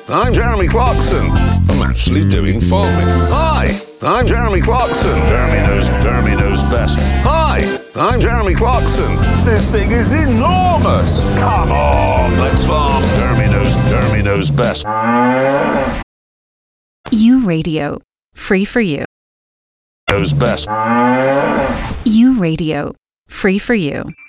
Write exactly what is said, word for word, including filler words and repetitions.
I'm Jeremy Clarkson. I'm actually doing farming. Hi, I'm Jeremy Clarkson. Jeremy knows, Jeremy knows best. Hi, I'm Jeremy Clarkson. This thing is enormous. Come on, let's farm. Jeremy knows, Jeremy knows best. U Radio, free for you. Knows best. U Radio, free for you.